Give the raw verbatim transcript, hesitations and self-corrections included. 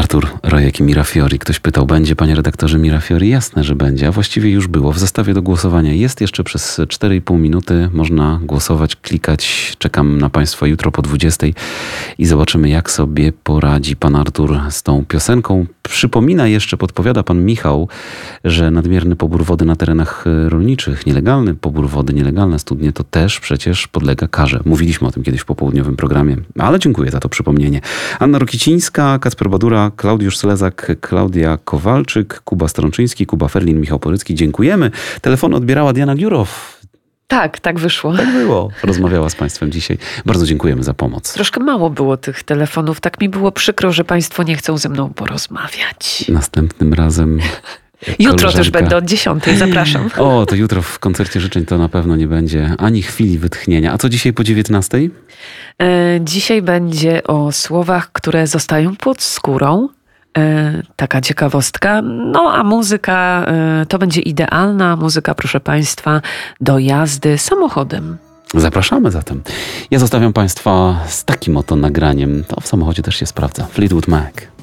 Artur Rojek i Mirafiori. Ktoś pytał, będzie, panie redaktorze, Mirafiori? Jasne, że będzie, a właściwie już było. W zestawie do głosowania jest jeszcze przez cztery i pół minuty. Można głosować, klikać. Czekam na państwa jutro po dwudziestej i zobaczymy, jak sobie poradzi pan Artur z tą piosenką. Przypomina jeszcze, podpowiada pan Michał, że nadmierny pobór wody na terenach rolniczych, nielegalny pobór wody, nielegalne studnie, to też przecież podlega karze. Mówiliśmy o tym kiedyś w popołudniowym programie, ale dziękuję za to przypomnienie. Anna Rokicińska, Kacper Badura, Klaudiusz Selezak, Klaudia Kowalczyk, Kuba Strączyński, Kuba Ferlin, Michał Porycki. Dziękujemy. Telefon odbierała Diana Giurow. Tak, tak wyszło. Tak było. Rozmawiała z państwem dzisiaj. Bardzo dziękujemy za pomoc. Troszkę mało było tych telefonów. Tak mi było przykro, że państwo nie chcą ze mną porozmawiać. Następnym razem... Jutro koleżanka... też będę od dziesiątej, zapraszam. O, to jutro w koncercie życzeń to na pewno nie będzie ani chwili wytchnienia. A co dzisiaj po dziewiętnastej? E, dzisiaj będzie o słowach, które zostają pod skórą. E, taka ciekawostka. No a muzyka e, to będzie idealna muzyka, proszę państwa, do jazdy samochodem. Zapraszamy zatem. Ja zostawiam państwa z takim oto nagraniem. To w samochodzie też się sprawdza. Fleetwood Mac.